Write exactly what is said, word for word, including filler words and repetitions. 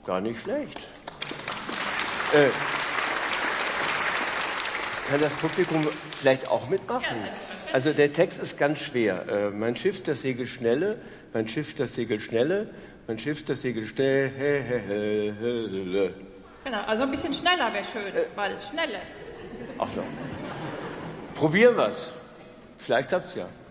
Gar nicht schlecht. Äh, kann das Publikum vielleicht auch mitmachen? Also der Text ist ganz schwer. Äh, mein Schiff, das segelt schnelle, mein Schiff, das segelt schnelle, mein Schiff, das segelt schnell. Genau, also ein bisschen schneller wäre schön, äh, weil schnelle. Ach no. Probieren wir's. Vielleicht klappt's ja.